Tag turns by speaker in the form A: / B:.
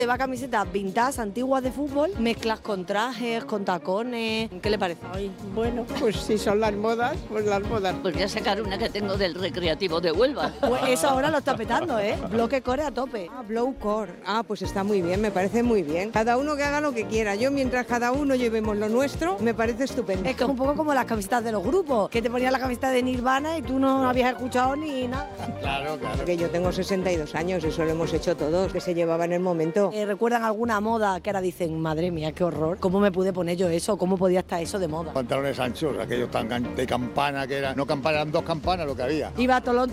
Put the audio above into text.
A: Lleva camisetas vintage, antiguas de fútbol, mezclas con trajes, con tacones. ¿Qué le parece?
B: Ay, bueno, pues si son las modas, pues las modas.
C: Pues voy a sacar una que tengo del Recreativo de Huelva.
A: Pues eso ahora lo está petando, ¿eh? Bloque core a tope.
B: Blow core. Pues está muy bien, me parece muy bien. Cada uno que haga lo que quiera. Yo, mientras cada uno llevemos lo nuestro, me parece estupendo.
A: Es que es un poco como las camisetas de los grupos, que te ponían la camiseta de Nirvana y tú no habías escuchado ni nada.
D: Claro.
B: Que yo tengo 62 años, eso lo hemos hecho todos, que se llevaba en el momento.
A: ¿Recuerdan alguna moda que ahora dicen, madre mía, qué horror? ¿Cómo me pude poner yo eso? ¿Cómo podía estar eso de moda?
D: Pantalones anchos, aquellos tan de campana que eran, no campana, eran 2 campanas lo que había.
A: Iba Tolón